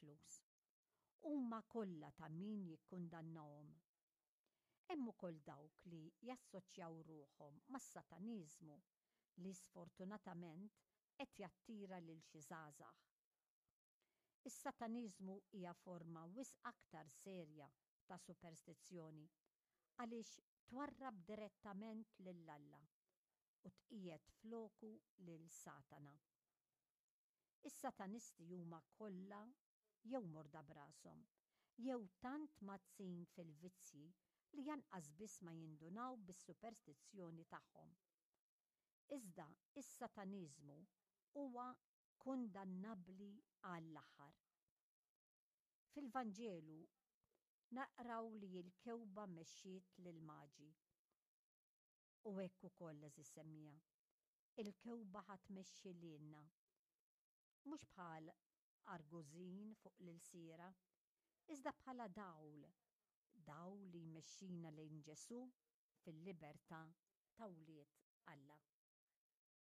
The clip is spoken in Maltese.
tal-flus. Huma kollha ta' min jikkundannawhom. Hemm ukoll dawk li jassoċjaw ruħhom mas-Sataniżmu li sfortunatament qed jattira lil xi żgħażagħ. Is-Sataniżmu hija forma wisq aktar serja ta' superstizzjoni għaliex twarrab direttament lil Alla u tqiegħed floku lil Satana. Is-Satanisti huma kollha jew morda b'rashom, jew tant mazzin fil-vizzji li janqas biss ma jindunaw bis-superstizzjoni tagħhom. Iżda is-Sataniżmu huwa kundannabbli għall-aħħar. Fil-Vanġelu naqraw li l-kewba mexxiet lill-Magi. U hekk ukoll eżis semmija, il-kewba ħadd tmexxi lilna. Mhux bħal argożin fuq l-ilsiera, iżda bħala dawl li jmexxina lejn Ġesu fil-libertà ta' wlied Alla.